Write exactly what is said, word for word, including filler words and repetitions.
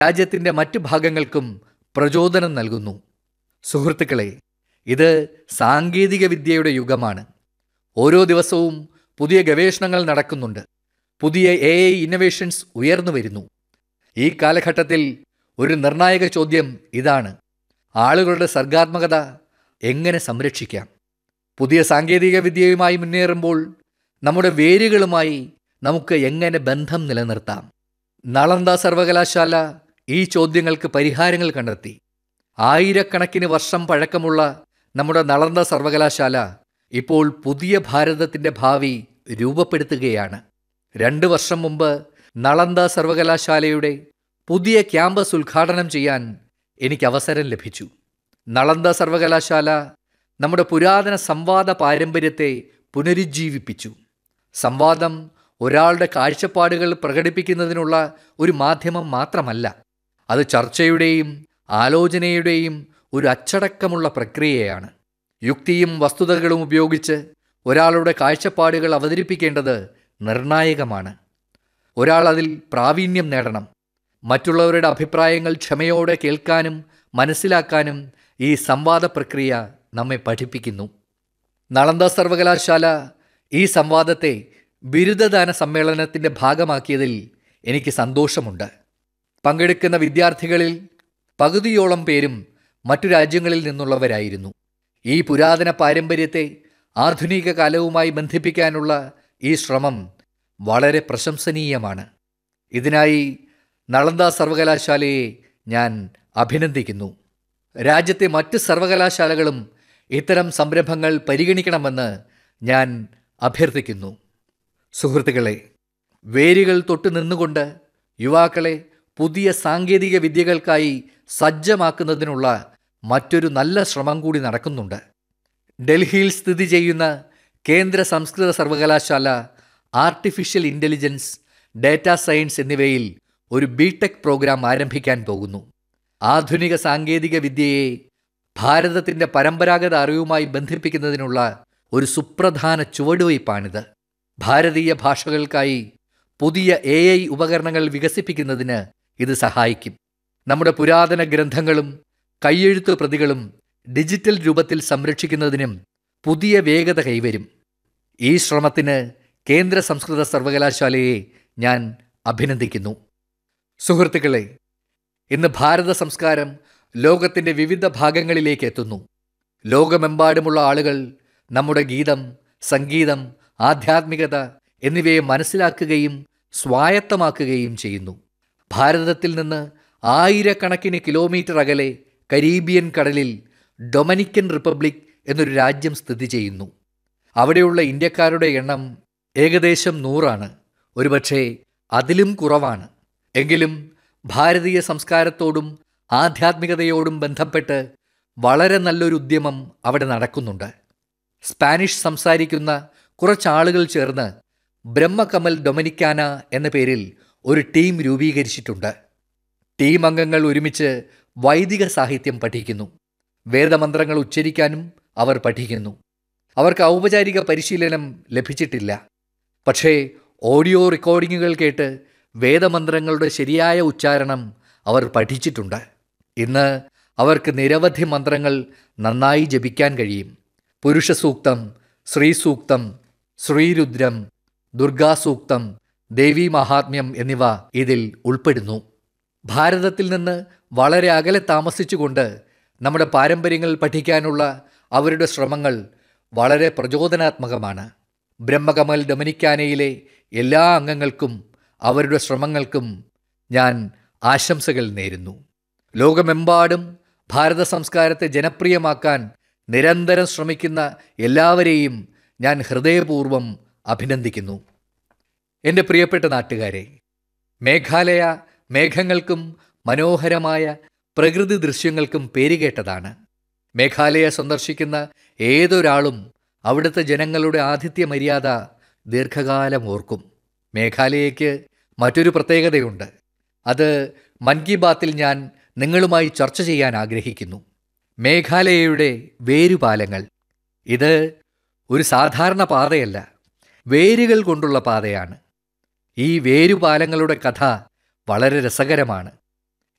രാജ്യത്തിൻ്റെ മറ്റു ഭാഗങ്ങൾക്കും പ്രചോദനം നൽകുന്നു. സുഹൃത്തുക്കളെ, ഇത് സാങ്കേതിക വിദ്യയുടെ യുഗമാണ്. ഓരോ ദിവസവും പുതിയ ഗവേഷണങ്ങൾ നടക്കുന്നുണ്ട്. പുതിയ എ ഐ ഇന്നൊവേഷൻസ് ഉയർന്നു വരുന്നു. ഈ കാലഘട്ടത്തിൽ ഒരു നിർണായക ചോദ്യം ഇതാണ്: ആളുകളുടെ സർഗാത്മകത എങ്ങനെ സംരക്ഷിക്കാം? പുതിയ സാങ്കേതിക വിദ്യയുമായി മുന്നേറുമ്പോൾ നമ്മുടെ വേരുകളുമായി നമുക്ക് എങ്ങനെ ബന്ധം നിലനിർത്താം? നളന്ദ സർവകലാശാല ഈ ചോദ്യങ്ങൾക്ക് പരിഹാരങ്ങൾ കണ്ടെത്തി. ആയിരക്കണക്കിന് വർഷം പഴക്കമുള്ള നമ്മുടെ നളന്ദ സർവകലാശാല ഇപ്പോൾ പുതിയ ഭാരതത്തിൻ്റെ ഭാവി രൂപപ്പെടുത്തുകയാണ്. രണ്ട് വർഷം മുമ്പ് നളന്ദ സർവകലാശാലയുടെ പുതിയ ക്യാമ്പസ് ഉദ്ഘാടനം ചെയ്യാൻ എനിക്ക് അവസരം ലഭിച്ചു. നളന്ദ സർവകലാശാല നമ്മുടെ പുരാതന സംവാദ പാരമ്പര്യത്തെ പുനരുജ്ജീവിപ്പിച്ചു. സംവാദം ഒരാളുടെ കാഴ്ചപ്പാടുകൾ പ്രകടിപ്പിക്കുന്നതിനുള്ള ഒരു മാധ്യമം മാത്രമല്ല, അത് ചർച്ചയുടെയും ആലോചനയുടെയും ഒരു അച്ചടക്കമുള്ള പ്രക്രിയയാണ്. യുക്തിയും വസ്തുതകളും ഉപയോഗിച്ച് ഒരാളുടെ കാഴ്ചപ്പാടുകൾ അവതരിപ്പിക്കേണ്ടത് നിർണായകമാണ്. ഒരാൾ അതിൽ പ്രാവീണ്യം നേടണം. മറ്റുള്ളവരുടെ അഭിപ്രായങ്ങൾ ക്ഷമയോടെ കേൾക്കാനും മനസ്സിലാക്കാനും ഈ സംവാദ പ്രക്രിയ നമ്മെ പഠിപ്പിക്കുന്നു. നളന്ദ സർവകലാശാല ഈ സംവാദത്തെ ബിരുദദാന സമ്മേളനത്തിൻ്റെ ഭാഗമാക്കിയതിൽ എനിക്ക് സന്തോഷമുണ്ട്. പങ്കെടുക്കുന്ന വിദ്യാർത്ഥികളിൽ പകുതിയോളം പേരും മറ്റു രാജ്യങ്ങളിൽ നിന്നുള്ളവരായിരുന്നു. ഈ പുരാതന പാരമ്പര്യത്തെ ആധുനിക കാലവുമായി ബന്ധിപ്പിക്കാനുള്ള ഈ ശ്രമം വളരെ പ്രശംസനീയമാണ്. ഇതിനായി നളന്ദ സർവകലാശാലയെ ഞാൻ അഭിനന്ദിക്കുന്നു. രാജ്യത്തെ മറ്റ് സർവകലാശാലകളും ഇത്തരം സംരംഭങ്ങൾ പരിഗണിക്കണമെന്ന് ഞാൻ അഭ്യർത്ഥിക്കുന്നു. സുഹൃത്തുക്കളെ, വേരുകൾ തൊട്ട് നിന്നുകൊണ്ട് യുവാക്കളെ പുതിയ സാങ്കേതിക വിദ്യകൾക്കായി സജ്ജമാക്കുന്നതിനുള്ള മറ്റൊരു നല്ല ശ്രമം കൂടി നടക്കുന്നുണ്ട്. ഡൽഹിയിൽ സ്ഥിതി ചെയ്യുന്ന കേന്ദ്ര സംസ്കൃത സർവകലാശാല ആർട്ടിഫിഷ്യൽ ഇൻ്റലിജൻസ്, ഡാറ്റാ സയൻസ് എന്നിവയിൽ ഒരു ബി ടെക് പ്രോഗ്രാം ആരംഭിക്കാൻ പോകുന്നു. ആധുനിക സാങ്കേതിക വിദ്യയെ ഭാരതത്തിൻ്റെ പരമ്പരാഗത അറിവുമായി ബന്ധിപ്പിക്കുന്നതിനുള്ള ഒരു സുപ്രധാന ചുവടുവയ്പ്പാണിത്. ഭാരതീയ ഭാഷകൾക്കായി പുതിയ എ ഐ ഉപകരണങ്ങൾ വികസിപ്പിക്കുന്നതിന് ഇത് സഹായിക്കും. നമ്മുടെ പുരാതന ഗ്രന്ഥങ്ങളും കയ്യെഴുത്ത് പ്രതികളും ഡിജിറ്റൽ രൂപത്തിൽ സംരക്ഷിക്കുന്നതിനും പുതിയ വേഗത കൈവരും. ഈ ശ്രമത്തിന് കേന്ദ്ര സംസ്കൃത സർവകലാശാലയെ ഞാൻ അഭിനന്ദിക്കുന്നു. സുഹൃത്തുക്കളെ, ഇന്ന് ഭാരത സംസ്കാരം ലോകത്തിൻ്റെ വിവിധ ഭാഗങ്ങളിലേക്ക് എത്തുന്നു. ലോകമെമ്പാടുമുള്ള ആളുകൾ നമ്മുടെ ഗീതം, സംഗീതം, ആധ്യാത്മികത എന്നിവയെ മനസ്സിലാക്കുകയും സ്വായത്തമാക്കുകയും ചെയ്യുന്നു. ഭാരതത്തിൽ നിന്ന് ആയിരക്കണക്കിന് കിലോമീറ്റർ അകലെ കരീബിയൻ കടലിൽ ഡൊമിനിക്കൻ റിപ്പബ്ലിക് എന്നൊരു രാജ്യം സ്ഥിതി ചെയ്യുന്നു. അവിടെയുള്ള ഇന്ത്യക്കാരുടെ എണ്ണം ഏകദേശം നൂറാണ്. ഒരുപക്ഷെ അതിലും കുറവാണ്. എങ്കിലും ഭാരതീയ സംസ്കാരത്തോടും ആധ്യാത്മികതയോടും ബന്ധപ്പെട്ട് വളരെ നല്ലൊരു ഉദ്യമം അവിടെ നടക്കുന്നുണ്ട്. സ്പാനിഷ് സംസാരിക്കുന്ന കുറച്ചാളുകൾ ചേർന്ന് ബ്രഹ്മകമൽ ഡൊമിനിക്കാന എന്ന പേരിൽ ഒരു ടീം രൂപീകരിച്ചിട്ടുണ്ട്. ടീം അംഗങ്ങൾ ഒരുമിച്ച് വൈദിക സാഹിത്യം പഠിക്കുന്നു. വേദമന്ത്രങ്ങൾ ഉച്ചരിക്കാനും അവർ പഠിക്കുന്നു. അവർക്ക് ഔപചാരിക പരിശീലനം ലഭിച്ചിട്ടില്ല. പക്ഷേ ഓഡിയോ റെക്കോർഡിങ്ങുകൾ കേട്ട് വേദമന്ത്രങ്ങളുടെ ശരിയായ ഉച്ചാരണം അവർ പഠിച്ചിട്ടുണ്ട്. ഇന്ന് അവർക്ക് നിരവധി മന്ത്രങ്ങൾ നന്നായി ജപിക്കാൻ കഴിയും. പുരുഷ സൂക്തം, ശ്രീ സൂക്തം, ശ്രീരുദ്രം, ദുർഗാസൂക്തം, ദേവീ മഹാത്മ്യം എന്നിവ ഇതിൽ ഉൾപ്പെടുന്നു. ഭാരതത്തിൽ നിന്ന് വളരെ അകലെ താമസിച്ചുകൊണ്ട് നമ്മുടെ പാരമ്പര്യങ്ങൾ പഠിക്കാനുള്ള അവരുടെ ശ്രമങ്ങൾ വളരെ പ്രചോദനാത്മകമാണ്. ബ്രഹ്മകമൽ ഡൊമിനിക്കാനയിലെ എല്ലാ അംഗങ്ങൾക്കും അവരുടെ ശ്രമങ്ങൾക്കും ഞാൻ ആശംസകൾ നേരുന്നു. ലോകമെമ്പാടും ഭാരത സംസ്കാരത്തെ ജനപ്രിയമാക്കാൻ നിരന്തരം ശ്രമിക്കുന്ന എല്ലാവരെയും ഞാൻ ഹൃദയപൂർവ്വം അഭിനന്ദിക്കുന്നു. എൻ്റെ പ്രിയപ്പെട്ട നാട്ടുകാരെ, മേഘാലയ മേഘങ്ങൾക്കും മനോഹരമായ പ്രകൃതി ദൃശ്യങ്ങൾക്കും പേരുകേട്ടതാണ്. മേഘാലയ സന്ദർശിക്കുന്ന ഏതൊരാളും അവിടുത്തെ ജനങ്ങളുടെ ആതിഥ്യ മര്യാദ ദീർഘകാലം ഓർക്കും. മേഘാലയയ്ക്ക് മറ്റൊരു പ്രത്യേകതയുണ്ട്. അത് മൻ കി ബാത്തിൽ ഞാൻ നിങ്ങളുമായി ചർച്ച ചെയ്യാൻ ആഗ്രഹിക്കുന്നു. മേഘാലയയുടെ വേരുപാലങ്ങൾ. ഇത് ഒരു സാധാരണ പാതയല്ല, വേരുകൾ കൊണ്ടുള്ള പാതയാണ്. ഈ വേരുപാലങ്ങളുടെ കഥ വളരെ രസകരമാണ്.